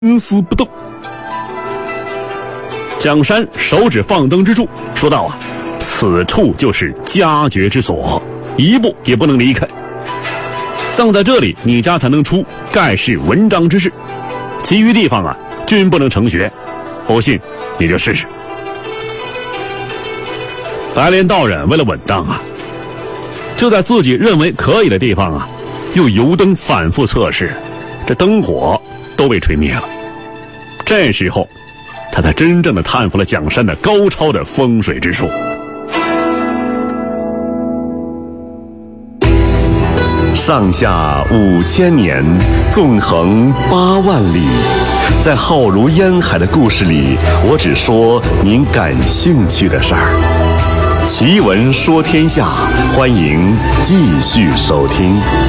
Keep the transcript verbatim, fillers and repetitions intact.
纹丝不动。蒋山手指放灯之处，说道啊，此处就是家爵之所，一步也不能离开。葬在这里，你家才能出盖世文章之事，其余地方啊，均不能成学。不信你就试试。白莲道人为了稳当啊，就在自己认为可以的地方啊，用油灯反复测试，这灯火都被吹灭了。这时候他才真正的叹服了蒋山的高超的风水之术。 上下五千年，纵横八万里，在浩如烟海的故事里，我只说您感兴趣的事儿。奇闻说天下，欢迎继续收听。